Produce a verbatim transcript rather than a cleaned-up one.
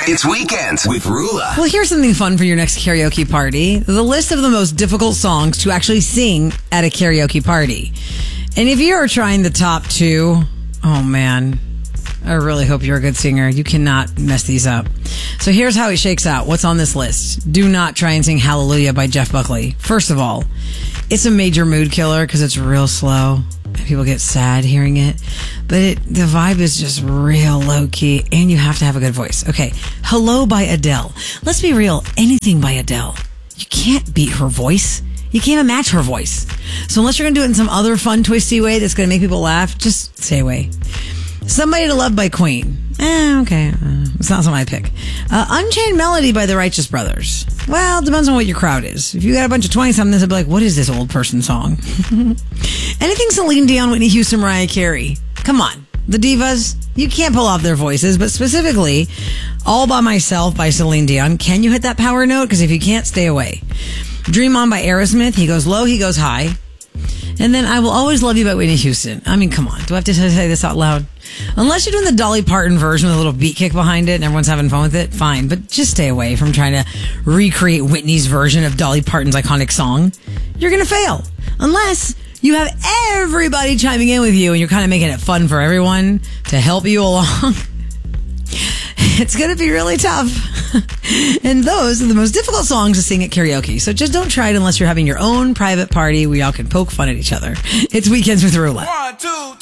It's Weekends with Rula. Well, here's something fun for your next karaoke party. The list of the most difficult songs to actually sing at a karaoke party. And if you're trying the top two, oh man, I really hope you're a good singer. You cannot mess these up. So here's how it shakes out. What's on this list? Do not try and sing Hallelujah by Jeff Buckley. First of all, it's a major mood killer because it's real slow. People get sad hearing it. But it, the vibe is just real low-key, and you have to have a good voice. Okay, Hello by Adele. Let's be real. Anything by Adele. You can't beat her voice. You can't even match her voice. So unless you're going to do it in some other fun, twisty way that's going to make people laugh, just stay away. Somebody to Love by Queen. Eh, okay. Uh, it's not something I pick. Uh, Unchained Melody by the Righteous Brothers. Well, it depends on what your crowd is. If you got a bunch of twenty-somethings, they'll be like, what is this old person song? Anything Celine Dion, Whitney Houston, Mariah Carey. Come on. The divas, you can't pull off their voices, but specifically, All By Myself by Celine Dion. Can you hit that power note? Because if you can't, stay away. Dream On by Aerosmith. He goes low, he goes high. And then I Will Always Love You by Whitney Houston. I mean, come on. Do I have to say this out loud? Unless you're doing the Dolly Parton version with a little beat kick behind it and everyone's having fun with it, fine. But just stay away from trying to recreate Whitney's version of Dolly Parton's iconic song. You're going to fail. Unless you have everybody chiming in with you and you're kind of making it fun for everyone to help you along. It's going to be really tough. And those are the most difficult songs to sing at karaoke. So just don't try it unless you're having your own private party where y'all can poke fun at each other. It's Weekends with Rula. One, two,